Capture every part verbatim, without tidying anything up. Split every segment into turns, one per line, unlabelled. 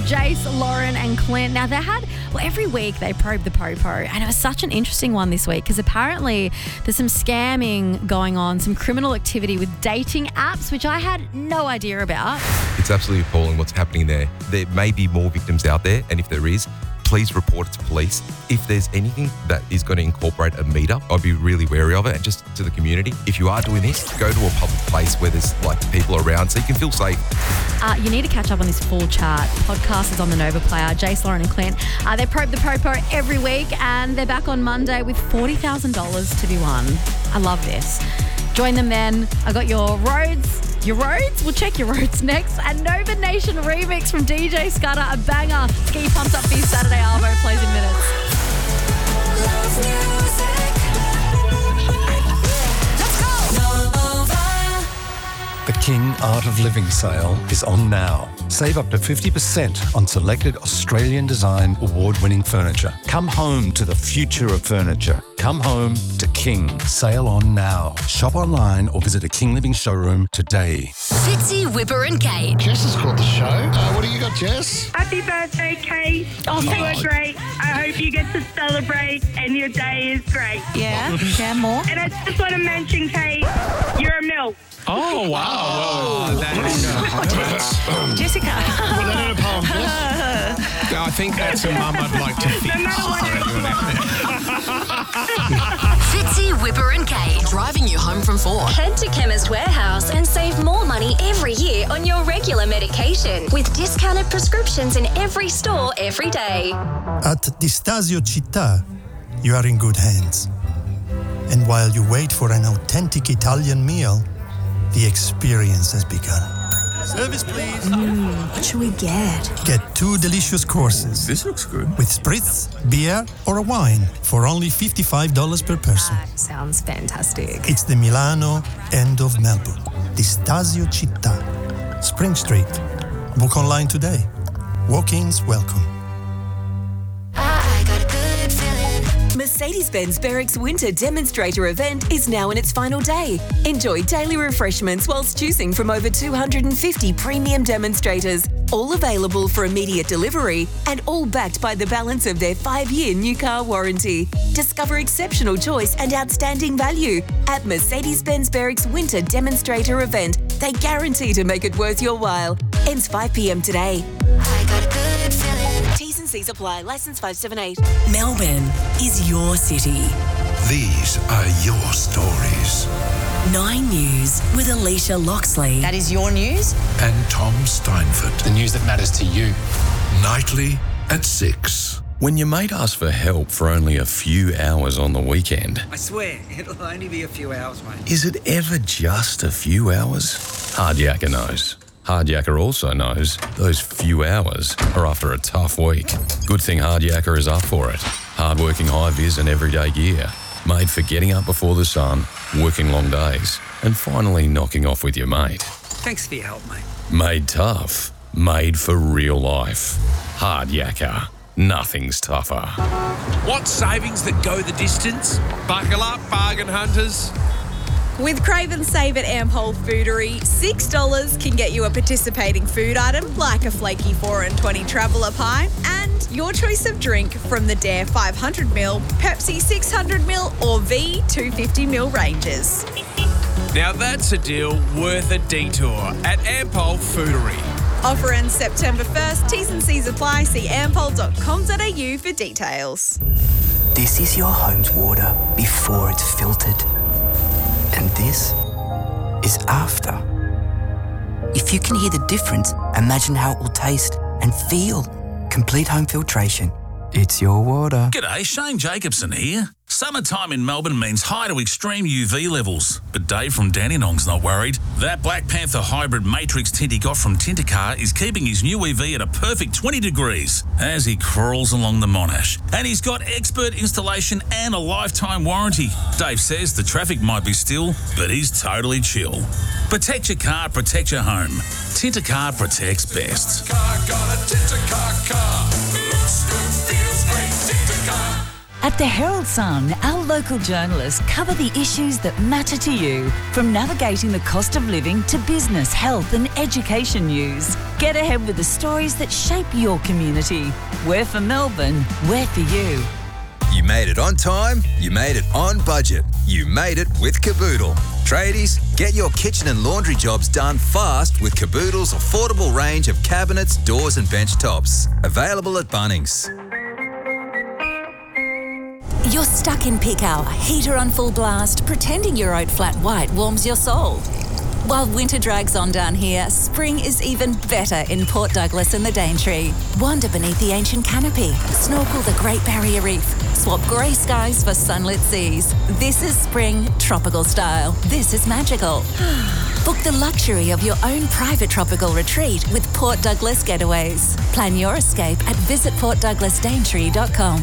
Jace, Lauren and Clint. Now, they had, well, every week they probe the Popo, and it was such an interesting one this week because apparently there's some scamming going on, some criminal activity with dating apps, which I had no idea about.
It's absolutely appalling what's happening there. There may be more victims out there, and if there is, please report it to police. If there's anything that is going to incorporate a meetup, I'd be really wary of it. And just to the community, if you are doing this, go to a public place where there's like people around so you can feel safe.
Uh, you need to catch up on this full chat. Podcast is on the Nova Player. Jace, Lauren and Clint. Uh, they probe the Popo every week and they're back on Monday with forty thousand dollars to be won. I love this. Join them then. I got your roads. Your roads? We'll check your roads next. And Nova Nation remix from D J Scudder, a banger. Let's get you pumped up for your Saturday Arvo. Plays in minutes.
Love music. Let's go. Nova.
The King Art of Living sale is on now. Save up to fifty percent on selected Australian design award-winning furniture. Come home to the future of furniture. Come home to King. Sale on now. Shop online or visit a King Living showroom today.
Fitzy, Whipper and Kate.
Jess has called the show. Uh, what do you got, Jess?
Happy birthday, Kate.
Oh,
you
thank
are
you.
great. I hope you get to celebrate and your day is great.
Yeah? Yeah, more?
And I just want to mention, Kate, you're a milk.
Oh, wow. Oh, that is
Jessica.
Put that in a poem, Jess.
I think that's a mum I'd like to fix.
No matter what
Fitzy, Whipper and Kate. Driving you home from four. Head to Chemist Warehouse and save more money every year on your regular medication with discounted prescriptions in every store every day.
At Distasio Città, you are in good hands. And while you wait for an authentic Italian meal, the experience has begun. Service, please.
What should we get?
Get two delicious courses.
This looks good.
With spritz, beer, or a wine for only fifty-five dollars per person.
Sounds fantastic.
It's the Milano end of Melbourne. Distasio Città. Spring Street. Book online today. Walk-ins welcome.
I got a good feeling.
Mercedes-Benz Berwick's Winter Demonstrator event is now in its final day. Enjoy daily refreshments whilst choosing from over two hundred fifty premium demonstrators, all available for immediate delivery and all backed by the balance of their five-year new car warranty. Discover exceptional choice and outstanding value at Mercedes-Benz Berwick's Winter Demonstrator event. They guarantee to make it worth your while. Ends five p.m. today.
I got a good feeling.
T's and C's apply. Licence five seven eight.
Melbourne is your city.
These are your stories.
Nine News with Alicia Loxley.
That is your news?
And Tom Steinford.
The news that matters to you.
Nightly at six.
When your mate asks for help for only a few hours on the weekend.
I swear, it'll only be a few hours, mate.
Is it ever just a few hours? Hardyacker knows. Hardyacker also knows those few hours are after a tough week. Good thing Hardyacker is up for it. Hardworking high-vis and everyday gear. Made for getting up before the sun, working long days, and finally knocking off with your mate.
Thanks for your help, mate.
Made tough. Made for real life. Hardyacker. Nothing's tougher.
Want savings that go the distance? Buckle up, bargain hunters.
With Crave and Save at Ampol Foodery, six dollars can get you a participating food item like a flaky four and twenty Traveller Pie and your choice of drink from the Dare five hundred milliliter, Pepsi six hundred milliliter or V two hundred fifty milliliter ranges.
Now that's a deal worth a detour at Ampol Foodery.
Offer ends September first. T's and C's apply. See ampol dot com dot a u for details.
This is your home's water before it's filtered. And this is after. If you can hear the difference, imagine how it will taste and feel. Complete home filtration. It's your water.
G'day, Shane Jacobson here. Summertime in Melbourne means high to extreme U V levels. But Dave from Dandenong's not worried. That Black Panther hybrid matrix tint he got from Tintercar is keeping his new E V at a perfect twenty degrees as he crawls along the Monash. And he's got expert installation and a lifetime warranty. Dave says the traffic might be still, but he's totally chill. Protect your car, protect your home. Tintercar protects best.
Car got a Tintercar car. Looks good, feels great, Tintercar.
At
the Herald Sun, our local journalists cover the issues that matter to you, from navigating the cost of living to business, health and education news. Get ahead with the stories that shape your community. We're for Melbourne, we're for you.
You made it on time, you made it on budget, you made it with Caboodle. Tradies, get your kitchen and laundry jobs done fast with Caboodle's affordable range of cabinets, doors and bench tops. Available at Bunnings.
You're stuck in peak hour, heater on full blast, pretending your oat flat white warms your soul. While winter drags on down here, spring is even better in Port Douglas and the Daintree. Wander beneath the ancient canopy, snorkel the Great Barrier Reef, swap grey skies for sunlit seas. This is spring tropical style. This is magical. Book the luxury of your own private tropical retreat with Port Douglas Getaways. Plan your escape at visit port douglas daintree dot com.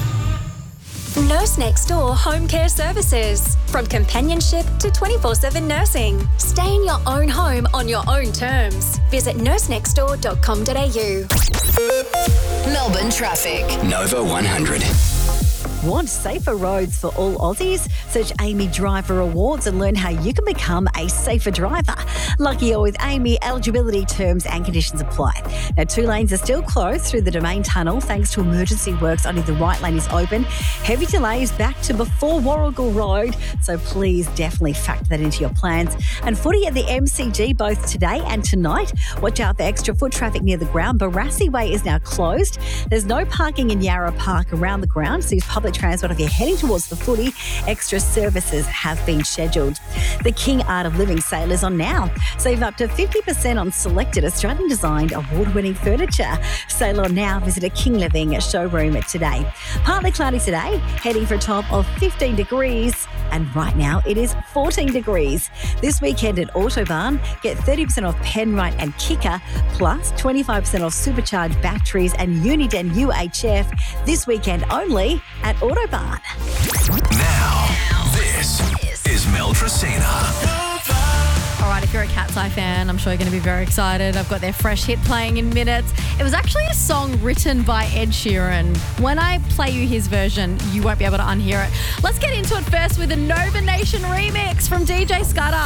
Nurse Next Door Home Care Services. From companionship to twenty-four seven nursing. Stay in your own home on your own terms. Visit nurse next door dot com dot a u.
Melbourne traffic. Nova one hundred.
Want safer roads for all Aussies? Search Amy Driver Awards and learn how you can become a safer driver. Luckier with Amy, eligibility terms and conditions apply. Now, two lanes are still closed through the Domain Tunnel thanks to emergency works. Only the right lane is open. Heavy delays back to before Warrigal Road, so please definitely factor that into your plans. And footy at the M C G both today and tonight. Watch out for extra foot traffic near the ground. Barassi Way is now closed. There's no parking in Yarra Park around the ground, so use public transport if you're heading towards the footy. Extra services have been scheduled. The King Art of Living sale is on now. Save up to fifty percent on selected Australian designed award-winning furniture. Sale on now. Visit a King Living showroom today. Partly cloudy today, heading for a top of fifteen degrees. And right now it is fourteen degrees. This weekend at Autobarn, get thirty percent off Penrite and Kicker, plus twenty-five percent off supercharged batteries and Uniden U H F this weekend only at Autobarn.
Now, this is Mel Tracina.
All right, if you're a Cat's Eye fan, I'm sure you're going to be very excited. I've got their fresh hit playing in minutes. It was actually a song written by Ed Sheeran. When I play you his version, you won't be able to unhear it. Let's get into it first with a Nova Nation remix from D J Scudder.